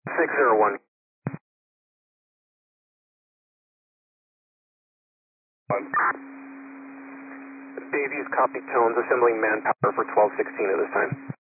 601. Davies, copy tones, assembling manpower for 1216 at this time.